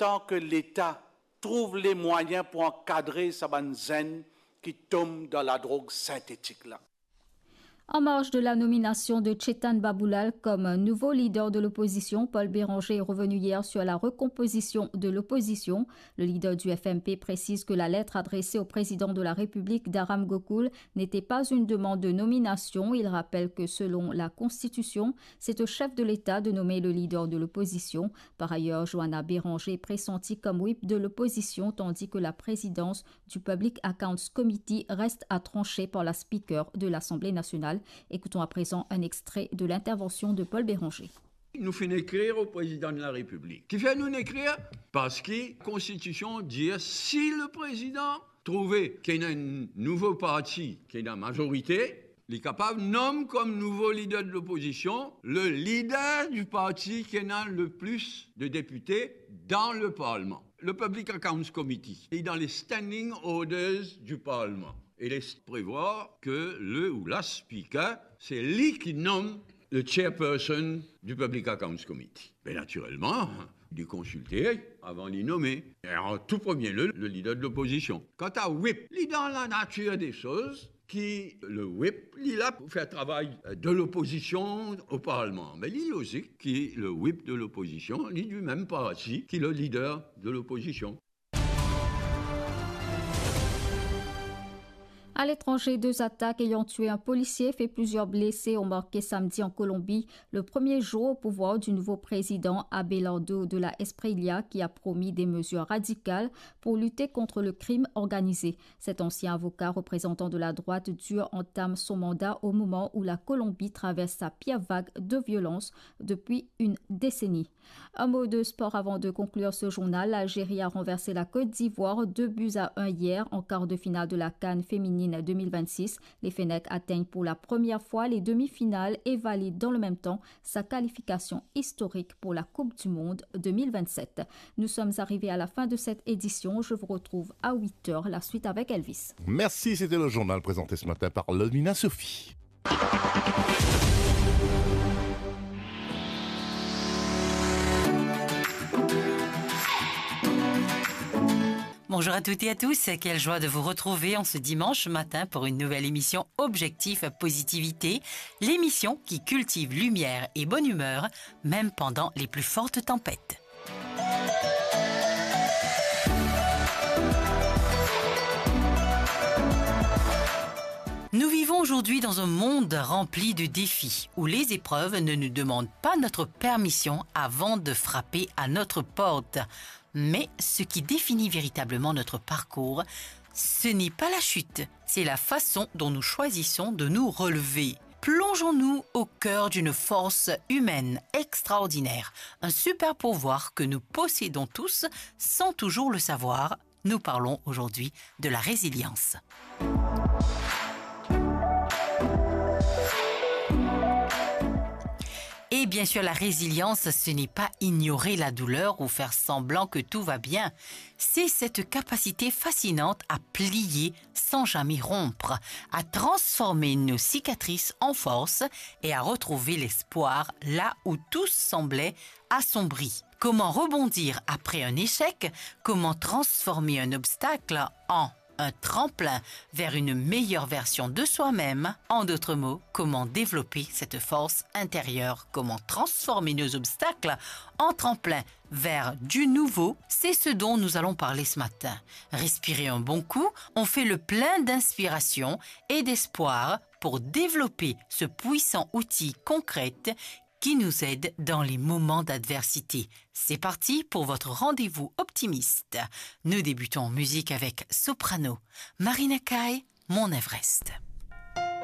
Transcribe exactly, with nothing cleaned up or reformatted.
temps que l'État trouve les moyens pour encadrer sa bonne zen qui tombe dans la drogue synthétique-là. En marge de la nomination de Tchétan Baboulal comme nouveau leader de l'opposition, Paul Béranger est revenu hier sur la recomposition de l'opposition. Le leader du F M P précise que la lettre adressée au président de la République, Dharam Gokul, n'était pas une demande de nomination. Il rappelle que selon la Constitution, c'est au chef de l'État de nommer le leader de l'opposition. Par ailleurs, Johanna Béranger est pressentie comme whip de l'opposition, tandis que la présidence du Public Accounts Committee reste à trancher par la speaker de l'Assemblée nationale. Écoutons à présent un extrait de l'intervention de Paul Béranger. Nous finissons écrire au président de la République. Qui fait nous écrire? Parce que la Constitution dit si le président trouvait qu'il y a un nouveau parti qui est dans la majorité, il est capable de nommer comme nouveau leader de l'opposition le leader du parti qui a le plus de députés dans le Parlement. Le Public Accounts Committee est dans les standing orders du Parlement. Et laisse prévoir que le ou la speaker, c'est lui qui nomme le chairperson du Public Accounts Committee. Mais naturellement, il est consulté avant d'y nommer. Et en tout premier lieu, le leader de l'opposition. Quant à whip, il est dans la nature des choses qui, le whip, il est là pour faire travail de l'opposition au Parlement. Mais il est logique que le whip de l'opposition, il est du même parti qui est le leader de l'opposition. À l'étranger, deux attaques ayant tué un policier et fait plusieurs blessés ont marqué samedi en Colombie le premier jour au pouvoir du nouveau président Abelardo de la Espriella qui a promis des mesures radicales pour lutter contre le crime organisé. Cet ancien avocat représentant de la droite dure entame son mandat au moment où la Colombie traverse sa pire vague de violence depuis une décennie. Un mot de sport avant de conclure ce journal. L'Algérie a renversé la Côte d'Ivoire deux buts à un hier en quart de finale de la CAN féminine deux mille vingt-six. Les Fennecs atteignent pour la première fois les demi-finales et valident dans le même temps sa qualification historique pour la Coupe du Monde deux mille vingt-sept. Nous sommes arrivés à la fin de cette édition. Je vous retrouve à huit heures. La suite avec Elvis. Merci, c'était le journal présenté ce matin par Lomina Sophie. Bonjour à toutes et à tous, quelle joie de vous retrouver en ce dimanche matin pour une nouvelle émission Objectif Positivité, l'émission qui cultive lumière et bonne humeur, même pendant les plus fortes tempêtes. Nous vivons aujourd'hui dans un monde rempli de défis, où les épreuves ne nous demandent pas notre permission avant de frapper à notre porte. Mais ce qui définit véritablement notre parcours, ce n'est pas la chute, c'est la façon dont nous choisissons de nous relever. Plongeons-nous au cœur d'une force humaine extraordinaire, un super pouvoir que nous possédons tous sans toujours le savoir. Nous parlons aujourd'hui de la résilience. Et bien sûr, la résilience, ce n'est pas ignorer la douleur ou faire semblant que tout va bien. C'est cette capacité fascinante à plier sans jamais rompre, à transformer nos cicatrices en force et à retrouver l'espoir là où tout semblait assombri. Comment rebondir après un échec? Comment transformer un obstacle en un tremplin vers une meilleure version de soi-même. En d'autres mots, comment développer cette force intérieure, comment transformer nos obstacles en tremplin vers du nouveau, c'est ce dont nous allons parler ce matin. Respirer un bon coup, on fait le plein d'inspiration et d'espoir pour développer ce puissant outil concret qui nous aide dans les moments d'adversité. C'est parti pour votre rendez-vous optimiste. Nous débutons en musique avec Soprano, Marina Kaye, Mon Everest.